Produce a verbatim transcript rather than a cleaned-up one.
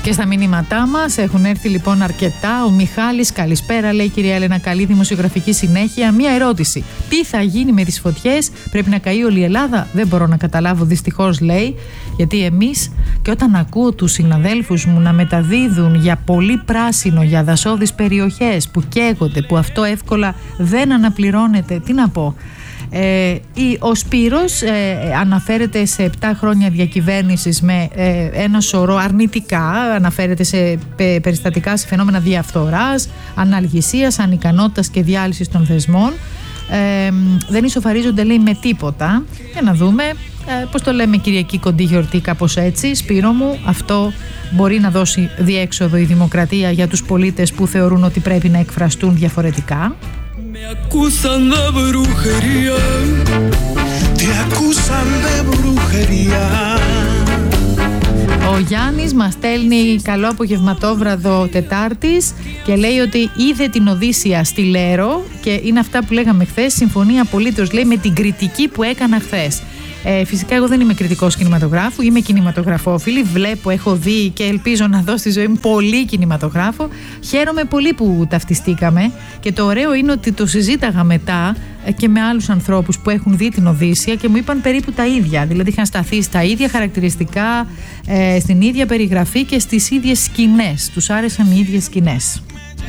Και στα μηνύματά μας έχουν έρθει λοιπόν αρκετά. Ο Μιχάλης, καλησπέρα, λέει κυρία Έλενα, καλή δημοσιογραφική συνέχεια. Μία ερώτηση. Τι θα γίνει με τις φωτιές, πρέπει να καεί όλη η Ελλάδα? Δεν μπορώ να καταλάβω, δυστυχώς, λέει, γιατί εμείς, και όταν ακούω τους συναδέλφους μου να μεταδίδουν για πολύ πράσινο, για δασόδεις περιοχές που καίγονται, που αυτό εύκολα δεν αναπληρώνεται, τι να πω. Ε, ο Σπύρος ε, αναφέρεται σε επτά χρόνια διακυβέρνησης με ε, ένα σωρό αρνητικά, αναφέρεται σε πε, περιστατικά, σε φαινόμενα διαφθοράς, αναλγησίας, ανικανότητας και διάλυσης των θεσμών. Ε, δεν ισοφαρίζονται, λέει, με τίποτα. Για να δούμε, ε, πώς το λέμε, Κυριακή κοντή γιορτή, κάπως έτσι. Σπύρο μου, αυτό μπορεί να δώσει διέξοδο η δημοκρατία για τους πολίτες που θεωρούν ότι πρέπει να εκφραστούν διαφορετικά. Me acusan de brujería, te acusan de brujería. Ο Γιάννης μας στέλνει καλό απογευματόβραδο Τετάρτης και λέει ότι είδε την Οδύσσεια στη Λέρο και είναι αυτά που λέγαμε χθες, συμφωνεί απολύτως, λέει, με την κριτική που έκανα χθες. Ε, φυσικά εγώ δεν είμαι κριτικός κινηματογράφου, είμαι κινηματογραφόφιλη, βλέπω, έχω δει και ελπίζω να δω στη ζωή μου πολύ κινηματογράφο. Χαίρομαι πολύ που ταυτιστήκαμε και το ωραίο είναι ότι το συζήταγα μετά και με άλλους ανθρώπους που έχουν δει την Οδύσσεια και μου είπαν περίπου τα ίδια, δηλαδή είχαν σταθεί στα ίδια χαρακτηριστικά, ε, στην ίδια περιγραφή και στις ίδιες σκηνές, τους άρεσαν οι ίδιες σκηνές.